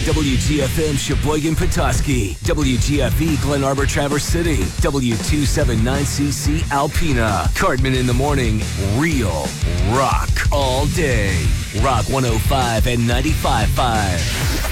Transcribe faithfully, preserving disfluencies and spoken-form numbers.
W T F M Sheboygan Petoskey, W T F E Glen Arbor Traverse City, W two seventy-nine C C Alpena, Cartman in the morning, real rock all day. Rock one oh five and ninety-five point five.